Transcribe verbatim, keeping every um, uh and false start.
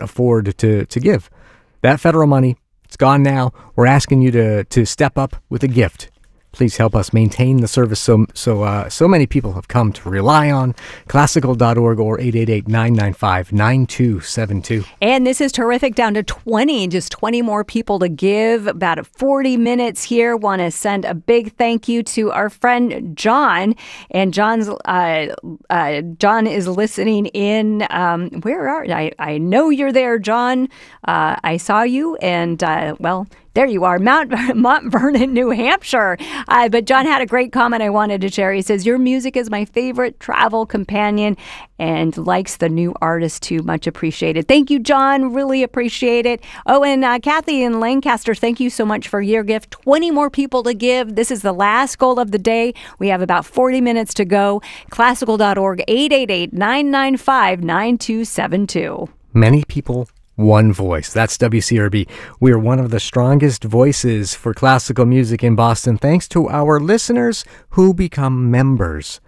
afford to, to give. That federal money, it's gone now. We're asking you to, to step up with a gift. Please help us maintain the service so so uh, so many people have come to rely on. Classical dot org or eight eight eight, nine nine five, nine two seven two. And this is terrific. Down to twenty, just twenty more people to give. About forty minutes here. Want to send a big thank you to our friend John. And John's uh, uh, John is listening in. Um, where are I? I know you're there, John. Uh, I saw you, and uh, well. There you are, Mount, Mount Vernon, New Hampshire. Uh, but John had a great comment I wanted to share. He says, your music is my favorite travel companion and likes the new artist too. Much appreciated. Thank you, John. Really appreciate it. Oh, and uh, Kathy in Lancaster, thank you so much for your gift. twenty more people to give. This is the last goal of the day. We have about forty minutes to go. Classical dot org, eight eight eight, nine nine five, nine two seven two. Many people, one voice. That's W C R B. We are one of the strongest voices for classical music in Boston, thanks to our listeners who become members.